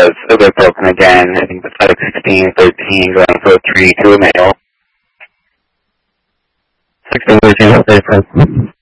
has a bit broken again. I think the side of 1613 going for a 3 to a male. 1613, okay,